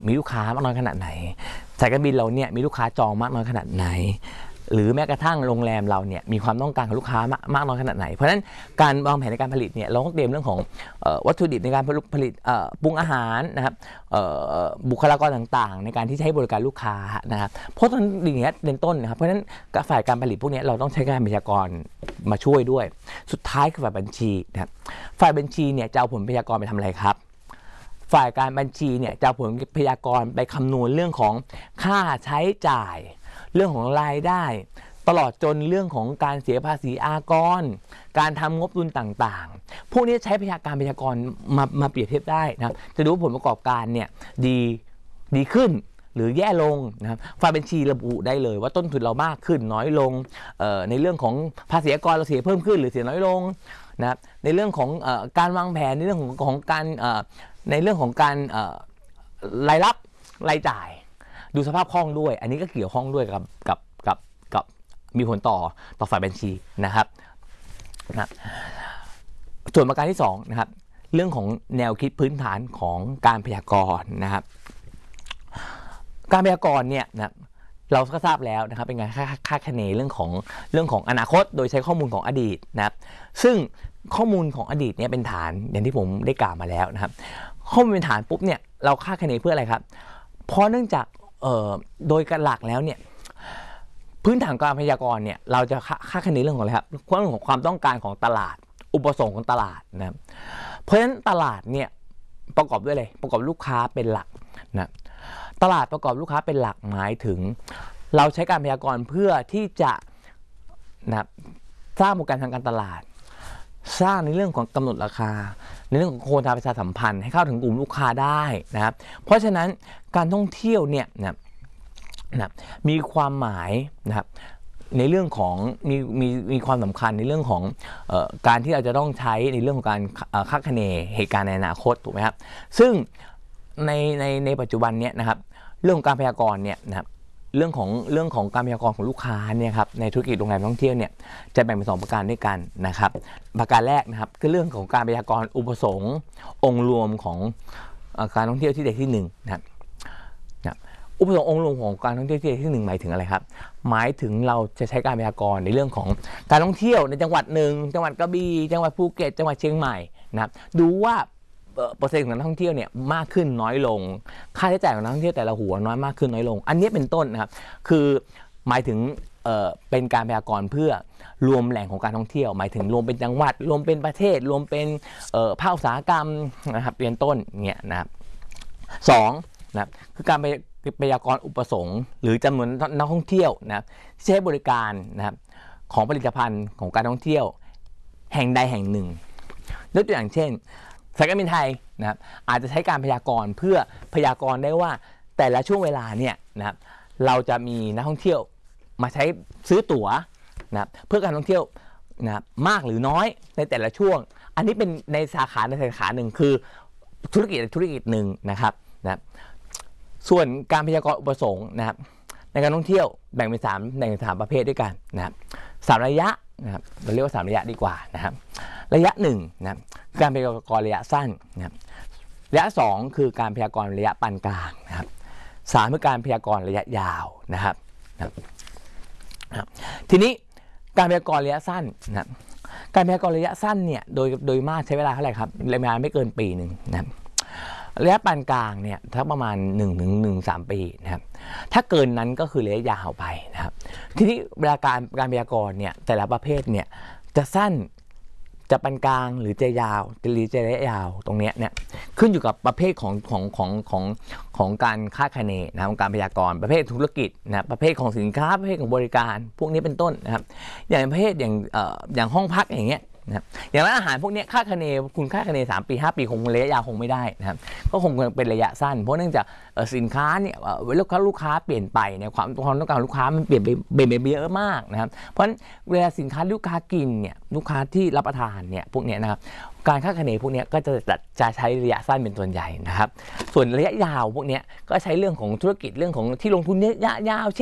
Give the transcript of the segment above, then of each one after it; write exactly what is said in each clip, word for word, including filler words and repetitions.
มีลูกค้ามากน้อยขนาดไหนสายการบินเราเนี่ยมีลูกค้าจองมากน้อยขนาดไหนหรือแม้กระทั่งโรงแรมเราเนี่ยมีความต้องการของลูกค้ามากน้อยขนาดไหนเพราะฉะนั้นการวางแผนในการผลิตเนี่ยเราต้องเตรียมเรื่องของวัตถุดิบในการผลิตปรุงอาหารนะครับบุคลากรต่างๆในการที่จะให้บริการลูกค้านะครับเพราะตอนอย่างเงี้ยเป็นต้นนะครับเพราะฉะนั้นฝ่ายการผลิตพวกนี้เราต้องใช้การพยากรณ์มาช่วยด้วยสุดท้ายคือฝ่ายบัญชีนะครับฝ่ายบัญชีเนี่ยจะเอาผลพยากรณ์ไปทำอะไรครับฝ่ายการบัญชีเนี่ยจะเอาผลพยากรณ์ไปคำนวณเรื่องของค่าใช้จ่ายเรื่องของรายได้ตลอดจนเรื่องของการเสียภาษีอากรการทำงบดุลต่างๆพวกนี้ใช้พยากรณ์พยากรณ์มามาเปรียบเทียบได้นะครับจะดูผลประกอบการเนี่ยดีดีขึ้นหรือแย่ลงนะครับฝ่ายบัญชีระบุได้เลยว่าต้นทุนเรามากขึ้นน้อยลงในเรื่องของภาษีอากรเราเสียเพิ่มขึ้นหรือเสียน้อยลงนะครับในเรื่องของการวางแผนในเรื่องของของการในเรื่องของการรายรับรายจ่ายดูสภาพคล่องด้วยอันนี้ก็เกี่ยวข้องด้วยกับกับกับกับมีผลต่อต่อฝ่ายบัญชีนะครับนะส่วนประการที่สองนะครับเรื่องของแนวคิดพื้นฐานของการพยากรณ์นะครับการพยากรณ์เนี่ยนะเราก็ทราบแล้วนะครับเป็นการคาดคะเนเรื่องของเรื่องของอนาคตโดยใช้ข้อมูลของอดีตนะครับซึ่งข้อมูลของอดีตเนี่ยเป็นฐานอย่างที่ผมได้กล่าวมาแล้วนะครับข้อมูลเป็นฐานปุ๊บเนี่ยเราคาดคะเนเพื่ออะไรครับเพราะเนื่องจากเอ่อโดยการหลักแล้วเนี่ยพื้นฐานการพยากรณ์เนี่ยเราจะคาดคะเนเรื่องของอะไรครับเรื่องของความต้องการของตลาดอุปสงค์ของตลาดนะเพราะฉะนั้นตลาดเนี่ยประกอบด้วยอะไรประกอบลูกค้าเป็นหลักนะตลาดประกอบลูกค้าเป็นหลักหมายถึงเราใช้การพยากรณ์เพื่อที่จะนะสร้างโปรแกรมทางการตลาดสร้างในเรื่องของกำหนดราคาในเรื่องของโครงการประชาสัมพันธ์ให้เข้าถึงกลุ่มลูกค้าได้นะครับเพราะฉะนั้นการท่องเที่ยวเนี่ยนะนะมีความหมายนะครับในเรื่องของมีมีมีความสำคัญในเรื่องของเอ่อการที่เราจะต้องใช้ในเรื่องของการคาดคะเนเหตุการณ์ในอนาคตถูกไหมครับซึ่งในในในปัจจุบันเนี่ยนะครับเรื่องของการพยากรณ์เนี่ยนะครับเรื่องของเรื่องของการพยากรณ์ของลูกค้าเนี่ยครับในธุรกิจโรงแรมท่องเที่ยวเนี่ยจะแบ่งเป็นสองประการด้วยกันนะครับประการแรกนะครับคือเรื่องของการพยากรณ์อุปสงค์องค์รวมของการท่องเที่ยวที่ใดที่หนึ่งนะครับอุปสงค์องค์รวมของการท่องเที่ยวที่ใดที่หนึ่งหมายถึงอะไรครับหมายถึงเราจะใช้การพยากรณ์ในเรื่องของการท่องเที่ยวในจังหวัดหนึ่งจังหวัดกระบี่จังหวัดภูเก็ตจังหวัดเชียงใหม่นะครับดูว่าเปอร์เซ็นต์ของนักท่องเที่ยวเนี่ยมากขึ้นน้อยลงค่าใช้จ่ายของนักท่องเที่ยวแต่ละหัวน้อยมากขึ้นน้อยลงอันนี้เป็นต้นนะครับคือหมายถึงเอ่อเป็นการพยากรณ์เพื่อรวมแหล่งของการท่องเที่ยวหมายถึงรวมเป็นจังหวัดรวมเป็นประเทศรวมเป็นเอ่อภาคอุตสาหกรรมนะครับเป็นต้นเนี่ยนะครับสองนะครับคือการพยากรณ์อุปสงค์หรือจำนวนนักท่องเที่ยวนะครับที่ใช้บริการนะครับของผลิตภัณฑ์ของการท่องเที่ยวแห่งใดแห่งหนึ่งยกตัวอย่างเช่นสายการบินไทยนะครับอาจจะใช้การพยากรณ์เพื่อพยากรณ์ได้ว่าแต่ละช่วงเวลาเนี่ยนะครับเราจะมีนักท่องเที่ยวมาใช้ซื้อตั๋วนะครับเพื่อการท่องเที่ยวนะครับมากหรือน้อยในแต่ละช่วงอันนี้เป็นในสาขาในสาขาหนึ่งคือธุรกิจธุรกิจหนึ่งนะครับนะส่วนการพยากรณ์อุปสงค์นะครับในการท่องเที่ยวแบ่งเป็นสามแบ่งเป็นสามประเภทด้วยกันนะครับสามระยะนะครับเราเรียกว่าสามระยะดีกว่านะครับระยะหนึ่งนะครับการพยากรณ์ระยะสั้นนะครับระยะสองคือการพยากรณ์ระยะปานกลางนะครับสามคือการพยากรณ์ระยะยาวนะครับนะครับทีนี้การพยากรณ์ระยะสั้นนะครับการพยากรณ์ระยะสั้นเนี่ยโดยโดยมากใช้เวลาเท่าไหร่ครับระยะเวลาไม่เกินปีหนึ่งนะครับระยะปานกลางเนี่ยถ้าประมาณหนึ่งถึงหนึ่งสามปีนะครับถ้าเกินนั้นก็คือระยะยาวไปนะครับทีนี้เวลาการการพยากรณ์เนี่ยแต่ละประเภทเนี่ยจะสั้นจะปานกลางหรือจะยาวหรือจะระยะยาวตรงนี้เนี่ยขึ้นอยู่กับประเภทของของของของของการคาดคะเนนะของการพยากรณ์ประเภทธุรกิจนะประเภทของสินค้าประเภทของบริการพวกนี้เป็นต้นนะครับอย่างประเภทอย่างเอ่ออย่างห้องพักอย่างเงี้ยนะครับอย่างร้านอาหารพวกนี้คาดคะเนคุณคาดคะเนสามปีห้าปีคงระยะยาวคงไม่ได้นะครับก็คงเป็นระยะสั้นเพราะเนื่องจากสินค้าเนี่ยลูกค้าลูกค้าเปลี่ยนไปเนี่ยความความต้องการลูกค้ามันเปลี่ยนไปเปลี่ยนไปเยอะมากนะครับเพราะฉะนั้นเวลาสินค้าลูกค้ากินเนี่ยลูกค้าที่รับประทานเนี่ยพวกนี้นะครับการคาดคะเนพวกนี้ก็จะจะใช้ระยะสั้นเป็นส่วนใหญ่นะครับส่วนระยะยาวพวกนี้ก็ใช้เรื่องของธุรกิจเรื่องของที่ลงทุนระยะยาวเช่น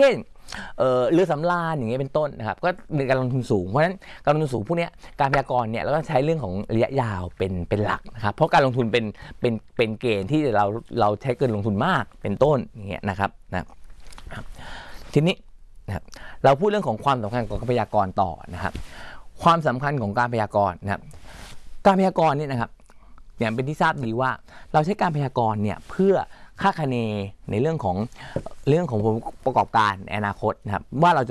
เอ่อเรือสำราญอย่างเงี้ยเป็นต้นนะครับก็มีการลงทุนสูงเพราะฉะนั้นการลงทุนสูงพวกเนี้ยการพยากรณ์เนี่ยเราก็ใช้เรื่องของระยะยาวเป็นเป็นหลักนะครับเพราะการลงทุนเป็นเป็นเป็นเกณฑ์ที่เราเราใช้เกินลงทุนมากเป็นต้นอย่างเงี้ยนะครับนะครับทีนี้นะครับเราพูดเรื่องของความสำคัญของการพยากรณ์ต่อนะครับความสำคัญของการพยากรณ์นะครับการพยากรณ์เนี่ยนะครับอย่างเป็นที่ทราบดีว่าเราใช้การพยากรณ์เนี่ยเพื่อคาดคะเนในเรื่องของเรื่องของผลประกอบการในอนาคตนะครับว่าเราจะ